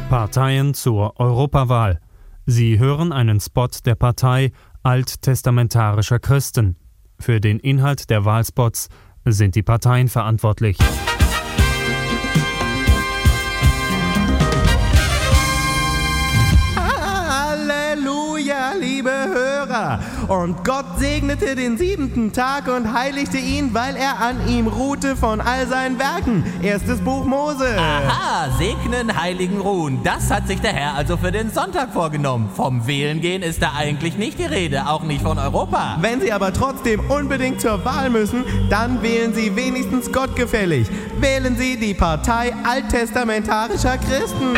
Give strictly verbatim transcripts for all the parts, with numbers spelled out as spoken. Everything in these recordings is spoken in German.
Parteien zur Europawahl. Sie hören einen Spot der Partei Alttestamentarischer Christen. Für den Inhalt der Wahlspots sind die Parteien verantwortlich. Halleluja, liebe Hörer! Und Gott segnete den siebenten Tag und heiligte ihn, weil er an ihm ruhte von all seinen Werken. Erstes Buch Mose. Aha, segnen, heiligen, ruhen. Das hat sich der Herr also für den Sonntag vorgenommen. Vom Wählen gehen ist da eigentlich nicht die Rede, auch nicht von Europa. Wenn Sie aber trotzdem unbedingt zur Wahl müssen, dann wählen Sie wenigstens gottgefällig. Wählen Sie die Partei Alttestamentarischer Christen.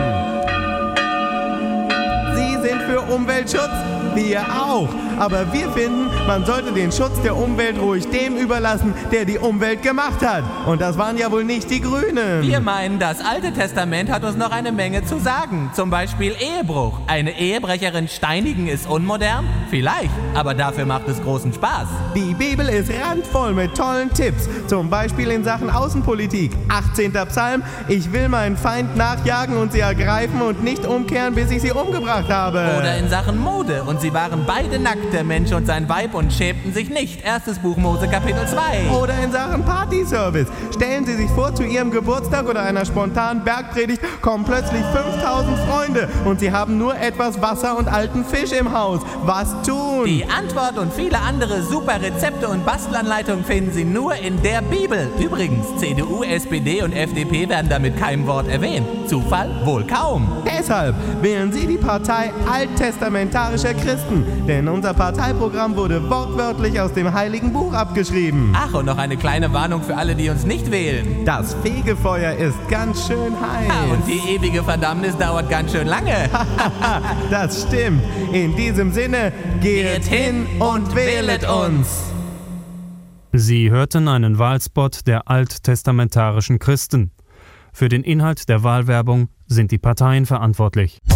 Sie sind für Umweltschutz, wir auch. Aber wir finden, man sollte den Schutz der Umwelt ruhig dem überlassen, der die Umwelt gemacht hat. Und das waren ja wohl nicht die Grünen. Wir meinen, das Alte Testament hat uns noch eine Menge zu sagen. Zum Beispiel Ehebruch. Eine Ehebrecherin steinigen ist unmodern? Vielleicht, aber dafür macht es großen Spaß. Die Bibel ist randvoll mit tollen Tipps. Zum Beispiel in Sachen Außenpolitik. achtzehnter Psalm, ich will meinen Feind nachjagen und sie ergreifen und nicht umkehren, bis ich sie umgebracht habe. Oder in Sachen Mode. Und sie waren beide nackt, der Mensch und sein Weib, und schämten sich nicht. Erstes Buch Mose, Kapitel zwei. Oder in Sachen Partyservice. Stellen Sie sich vor, zu Ihrem Geburtstag oder einer spontanen Bergpredigt kommen plötzlich fünftausend Freunde und Sie haben nur etwas Wasser und alten Fisch im Haus. Was tun? Die Antwort und viele andere super Rezepte und Bastelanleitungen finden Sie nur in der Bibel. Übrigens, C D U, S P D und F D P werden da mit keinem Wort erwähnt. Zufall? Wohl kaum. Deshalb wählen Sie die Partei Alttestamentarischer Christen, denn unser Parteiprogramm wurde wortwörtlich aus dem Heiligen Buch abgeschrieben. Ach, und noch eine kleine Warnung für alle, die uns nicht wählen. Das Fegefeuer ist ganz schön heiß. Ja, und die ewige Verdammnis dauert ganz schön lange. Das stimmt. In diesem Sinne, geht, geht hin und wählet uns. Sie hörten einen Wahlspot der Alttestamentarischen Christen. Für den Inhalt der Wahlwerbung sind die Parteien verantwortlich.